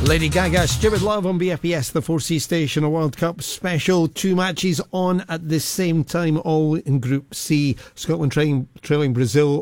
Lady Gaga, Stupid Love on BFBS, the 4C station, a World Cup special. 2 matches on at the same time, all in Group C. Scotland trailing Brazil